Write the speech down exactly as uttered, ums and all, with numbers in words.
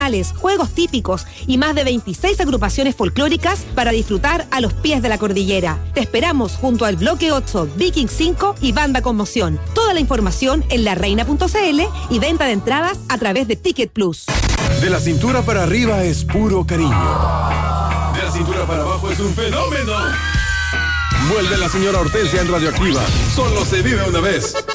juegos típicos y más de veintiséis agrupaciones folclóricas para disfrutar a los pies de la cordillera. Te esperamos junto al Bloque ocho, Viking cinco y Banda Conmoción. Toda la información en la reina punto c l y venta de entradas a través de Ticket Plus. De la cintura para arriba es puro cariño. De la cintura para abajo es un fenómeno. Vuelve la señora Hortensia en Radioactiva. Solo se vive una vez.